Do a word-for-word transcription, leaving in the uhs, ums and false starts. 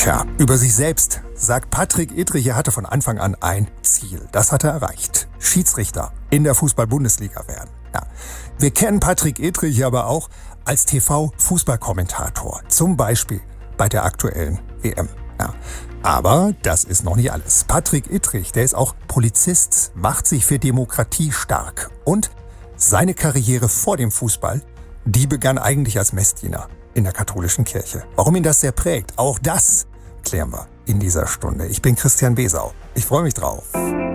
Tja, über sich selbst sagt Patrick Ittrich, er hatte von Anfang an ein Ziel. Das hat er erreicht. Schiedsrichter in der Fußball-Bundesliga werden. Ja. Wir kennen Patrick Ittrich aber auch als T V-Fußballkommentator. Zum Beispiel bei der aktuellen W M. Ja. Aber das ist noch nicht alles. Patrick Ittrich, der ist auch Polizist, macht sich für Demokratie stark. Und seine Karriere vor dem Fußball, die begann eigentlich als Messdiener in der katholischen Kirche. Warum ihn das sehr prägt, auch das klären wir in dieser Stunde. Ich bin Christian Besau. Ich freue mich drauf.